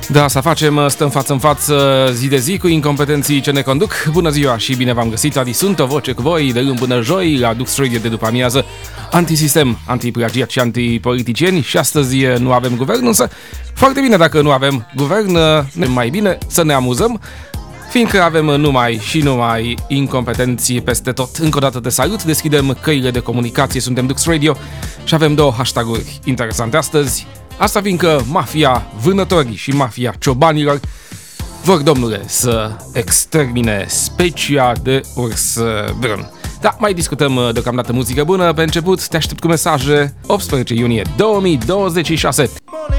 Da, să facem, stăm față în față zi de zi cu incompetenții ce ne conduc. Bună ziua și bine v-am găsit, Adi sunt, o voce cu voi de luni până joi la Dux Radio de după amiază. Antisistem, antiplagiat și antipoliticieni și astăzi nu avem guvern, însă foarte bine dacă nu avem guvern, mai bine să ne amuzăm, fiindcă avem numai incompetenți peste tot. Încă o dată te salut, deschidem căile de comunicație, suntem Dux Radio și avem două hashtag-uri interesante astăzi. Asta fiindcă mafia vânătorii și mafia ciobanilor vor, domnule, să extermine specia de urs brun. Da, mai discutăm deocamdată muzică bună. Pe început te aștept cu mesaje. 18 iunie 2026.